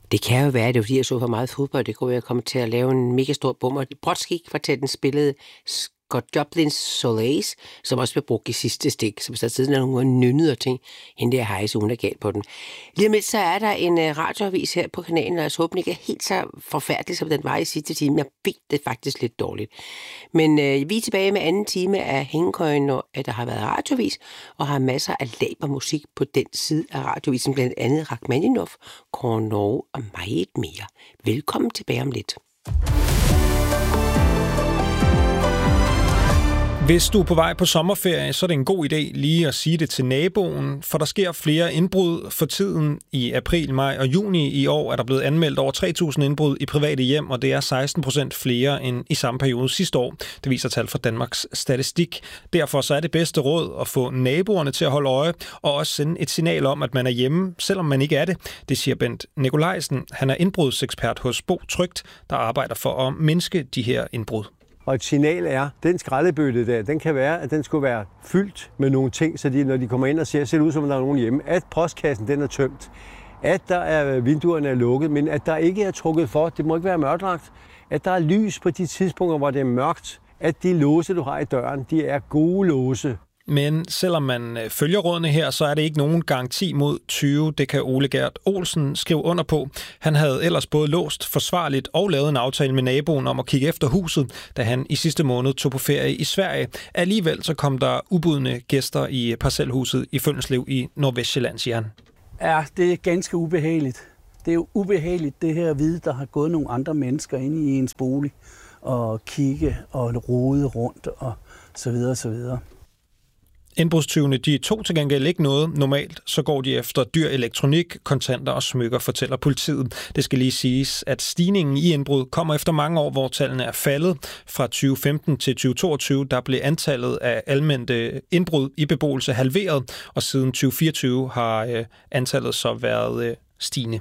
Det kan jo være, det er fordi, jeg så for meget fodbold. Det kunne være, at jeg kom til at lave en mega stor bummer. Brodsky-kvartetten spillede Scott Joplin's Solace, som også blev brugt i sidste stik, som så siden af nogle nynnede og ting. Hende der hejse, hun er galt på den. Lige med så er der en radioavis her på kanalen, og jeg håber, den ikke er helt så forfærdelig, som den var i sidste time. Jeg fik det faktisk lidt dårligt. Men vi er tilbage med anden time af hængekøjen, når der har været radioavis, og har masser af laber musik på den side af radiovisen, blandt andet Rachmaninov, Kåre Norge og meget mere. Velkommen tilbage om lidt. Hvis du er på vej på sommerferie, så er det en god idé lige at sige det til naboen, for der sker flere indbrud for tiden. I april, maj og juni i år er der blevet anmeldt over 3.000 indbrud i private hjem, og det er 16% flere end i samme periode sidste år. Det viser tal fra Danmarks Statistik. Derfor så er det bedste råd at få naboerne til at holde øje, og også sende et signal om, at man er hjemme, selvom man ikke er det. Det siger Bent Nikolajsen. Han er indbrudsekspert hos Bo Trygt, der arbejder for at mindske de her indbrud. Og et signal er, den skraldebøtte der, den kan være, at den skulle være fyldt med nogle ting, så når de kommer ind og ser det ud, som om der er nogen hjemme, at postkassen den er tømt, at der er vinduerne er lukket, men at der ikke er trukket for, det må ikke være mørklagt, at der er lys på de tidspunkter, hvor det er mørkt, at de låse, du har i døren, de er gode låse. Men selvom man følger rådene her, så er det ikke nogen garanti mod 20. Det kan Ole Gert Olsen skrive under på. Han havde ellers både låst forsvarligt og lavet en aftale med naboen om at kigge efter huset, da han i sidste måned tog på ferie i Sverige. Alligevel så kom der ubudne gæster i parcelhuset i Føllenslev i Nordvestsjælland, siger han. Ja, det er ganske ubehageligt. Det er jo ubehageligt det her at vide, der har gået nogle andre mennesker inde i ens bolig og kigge og rode rundt og så videre, så videre. Indbrudstyvene, de tog til gengæld ikke noget. Normalt så går de efter dyr elektronik, kontanter og smykker, fortæller politiet. Det skal lige siges, at stigningen i indbrud kommer efter mange år, hvor tallene er faldet. Fra 2015 til 2022, der blev antallet af almendte indbrud i beboelse halveret, og siden 2024 har antallet så været stigende.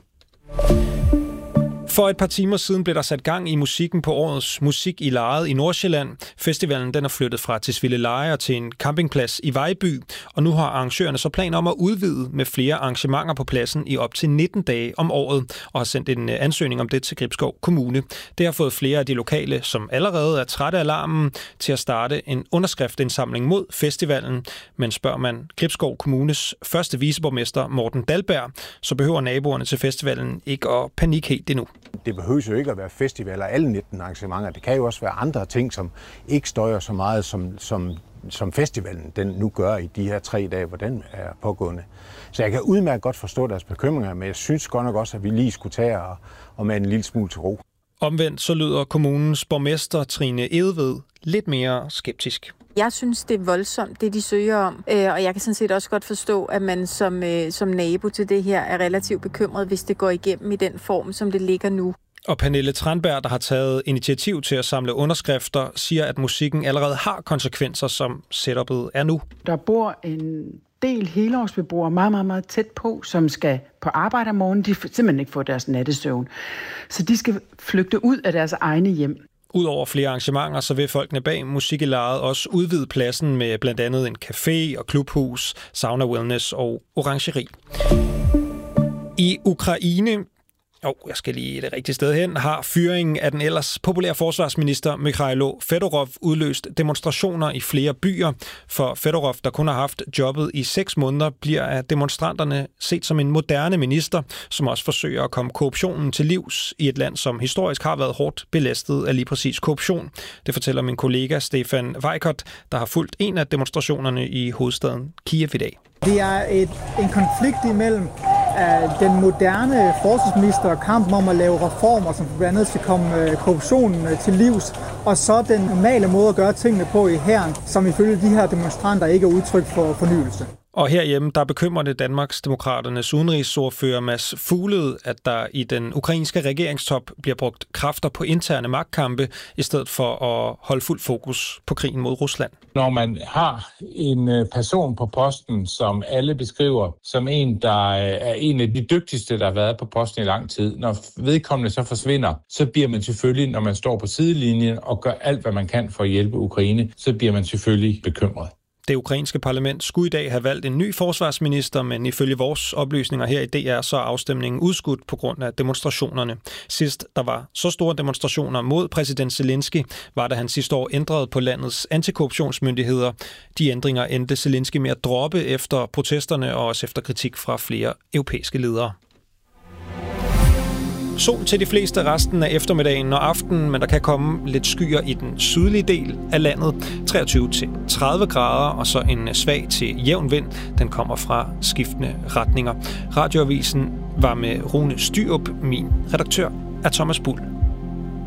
For et par timer siden blev der sat gang i musikken på årets Musik i Lejet i Nordsjælland. Festivalen den er flyttet fra Tisvildeleje til en campingplads i Vejby, og nu har arrangørerne så planer om at udvide med flere arrangementer på pladsen i op til 19 dage om året, og har sendt en ansøgning om det til Gribskov Kommune. Det har fået flere af de lokale, som allerede er trætte af larmen, til at starte en underskriftindsamling mod festivalen. Men spørger man Gribskov Kommunes første viceborgmester Morten Dahlberg, så behøver naboerne til festivalen ikke at panikke helt endnu. Det behøver jo ikke at være festivaler, alle 19 arrangementer. Det kan jo også være andre ting, som ikke støjer så meget, som festivalen den nu gør i de her 3 dage, hvor den er pågående. Så jeg kan udmærket godt forstå deres bekymringer, men jeg synes godt nok også, at vi lige skulle tage og med en lille smule til ro. Omvendt så lyder kommunens borgmester Trine Edved lidt mere skeptisk. Jeg synes, det er voldsomt, det de søger om, og jeg kan sådan set også godt forstå, at man som nabo til det her er relativt bekymret, hvis det går igennem i den form, som det ligger nu. Og Pernille Tranberg, der har taget initiativ til at samle underskrifter, siger, at musikken allerede har konsekvenser, som setupet er nu. Der bor en del helårsbeboere meget, meget, meget tæt på, som skal på arbejde om morgenen. De simpelthen ikke får deres nattesøvn. Så de skal flygte ud af deres egne hjem. Udover flere arrangementer, så vil folkene bag Musik i Lejet også udvide pladsen med blandt andet en café og klubhus, sauna wellness og orangeri. I Ukraine, jeg skal lige det rigtige sted hen, har fyringen af den ellers populære forsvarsminister Mikhailo Fedorov udløst demonstrationer i flere byer. For Fedorov, der kun har haft jobbet i 6 måneder, bliver af demonstranterne set som en moderne minister, som også forsøger at komme korruptionen til livs i et land, som historisk har været hårdt belastet af lige præcis korruption. Det fortæller min kollega Stefan Weikert, der har fulgt en af demonstrationerne i hovedstaden Kiev i dag. Det er en konflikt imellem den moderne forsvarsminister og kampen om at lave reformer, som blandt andet skal komme korruptionen til livs, og så den normale måde at gøre tingene på i hæren, som ifølge de her demonstranter ikke er udtryk for fornyelse. Og herhjemme, der bekymrer det Danmarksdemokraternes udenrigsordfører Mads Fuglede, at der i den ukrainske regeringstop bliver brugt kræfter på interne magtkampe, i stedet for at holde fuld fokus på krigen mod Rusland. Når man har en person på posten, som alle beskriver som en, der er en af de dygtigste, der har været på posten i lang tid, når vedkommende så forsvinder, så bliver man selvfølgelig, når man står på sidelinjen og gør alt, hvad man kan for at hjælpe Ukraine, så bliver man selvfølgelig bekymret. Det ukrainske parlament skulle i dag have valgt en ny forsvarsminister, men ifølge vores oplysninger her i DR, så er afstemningen udskudt på grund af demonstrationerne. Sidst der var så store demonstrationer mod præsident Zelensky, var da han sidste år ændrede på landets antikorruptionsmyndigheder. De ændringer endte Zelensky med at droppe efter protesterne og også efter kritik fra flere europæiske ledere. Sol til de fleste resten af eftermiddagen og aftenen, men der kan komme lidt skyer i den sydlige del af landet. 23-30 grader og så en svag til jævn vind. Den kommer fra skiftende retninger. Radioavisen var med Rune Styrup. Min redaktør er Thomas Bull.